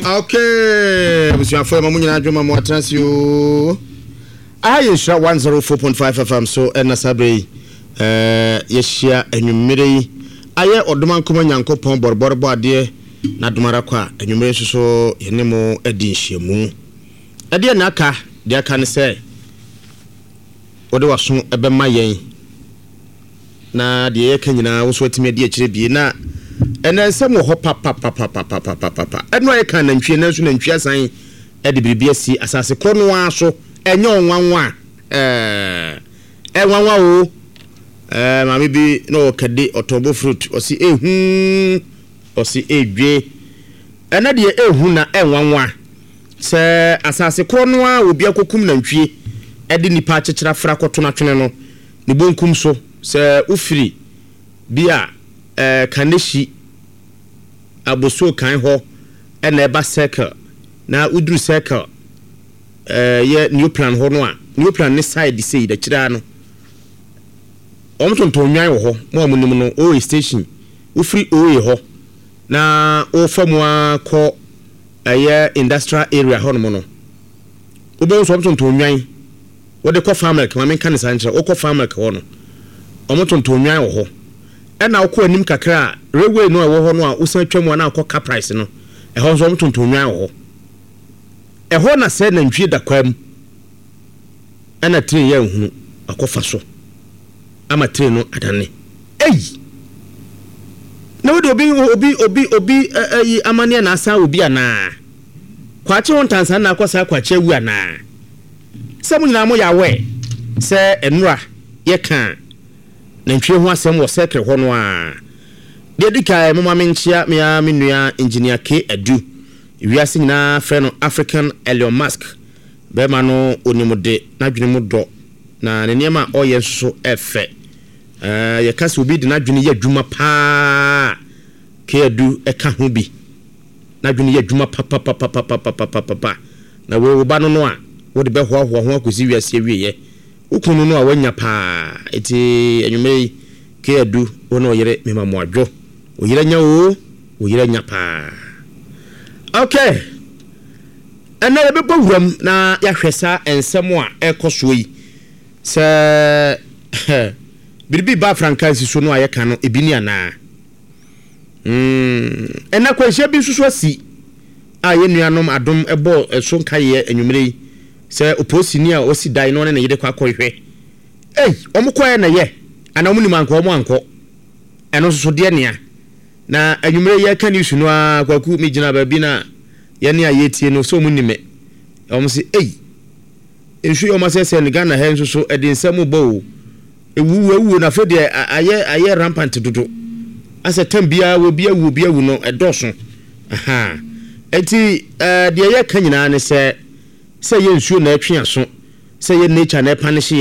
Okay, Monsieur Afema Munyana Juma Moatrasio. I shall 104.5 FM so and Nasabre. Yeshia and you made Aye or Duman Kumanyanko Pom Borborba dear Nadumarakwa and you may so Yenemo Edin Shemu. A dear Naka, dear can say. What was soon a bemaye. Na dear Kenyana was waiting me dear Chibi na. And then some hop papa. And no, I can't and Chinas and Chiasan at the BBSC as I say, Cornwall, so and young one. And one, maybe no caddy or tobo fruit or see a or see a j. And a dear huna and one. Sir, as I say, Cornwall will be a cocum and tree. Eddie Nipacha Fraco to National. The bone cum so, Sir Ufri. Bia, Kaneshi. Aboso kan ho e na eba circle na udru circle ye new plan ho no a new plan ne side say da kira no omtonton nwan wo ho mo amunim no o station wo free o ho na o famu akọ ye industrial area ho no wo be so omtonton nwan wo de kọ farmer ka ma kan sanche o kọ farmer ka ho no omtonton nwan wo ho ena akọ anim kakra railway no ewo ho no a usan twam na akọ car price no e ho so mtonton nwan ho e ho na se na ntwie da kwam ena train ya hunu akọfa so ama train no adane na wo obi amane na asa obi ana kwache won tansan na akosa kwache wu ana se munyina mo ya we se enura ye kan na ntwie ho asem wo secret ho no a dedika mama menchia mea menua engineer K Edu wiase nyina frɛ no African Elon Musk be ma no onimude na dwene mu do na ne niam a oyɛ so efe ye kase obi de na dwene yɛ adwuma pa K Edu eka ho bi na dwene yɛ adwuma pa na wo ba no no a wo de be ho ho akosi wiase wieye ukunu no a wanya pa eti enwumei K Edu wono yere mema mo adwo oyiranya o oyiranya pa okay ena be powuram na ya hwesa ensem a ekoso yi se biribi ba frankansi so no ayeka no ebini ana ena kwahia bi susu asi a ye nuanom adom ebo so nkaye enwumere se oposini a osi dai no na yede kwa akohwe omukoye na ye ana omuni manko omo eno so de nea na anwumere ye kan isu no akwaku mejina ba bi na ye ne ayetie no so munime omsi ensu yo masese ne Ghana he so edinsam bo ewu na fede aye rampant dodo asa tambia wo bia wu no edoso aha enti de ye kan nyina ne se ye nsu na atwe aso se ye nature na panish